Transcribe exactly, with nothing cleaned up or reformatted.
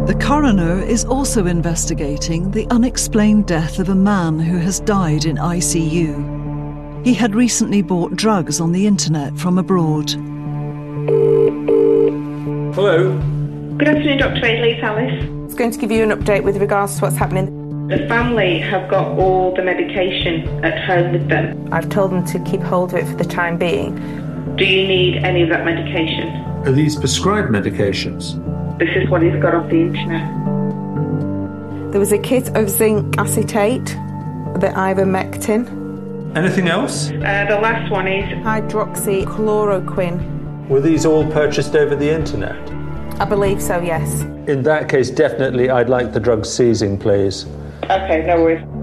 The coroner is also investigating the unexplained death of a man who has died in I C U. He had recently bought drugs on the internet from abroad. Hello. Good afternoon, Doctor Ainley, it's Alice. I was going to give you an update with regards to what's happening. The family have got all the medication at home with them. I've told them to keep hold of it for the time being. Do you need any of that medication? Are these prescribed medications? This is what he's got off the internet. There was a kit of zinc acetate, the ivermectin. Anything else? Uh, the last one is hydroxychloroquine. Were these all purchased over the internet? I believe so, yes. In that case, definitely I'd like the drug seizing, please. Okay, no worries.